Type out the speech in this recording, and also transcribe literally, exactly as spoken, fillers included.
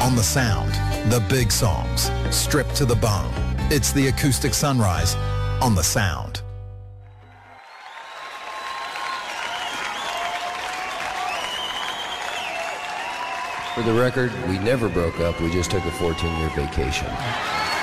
On the Sound, the big songs, stripped to the bone. It's the Acoustic Sunrise on the Sound. For the record, we never broke up. We just took a fourteen-year vacation.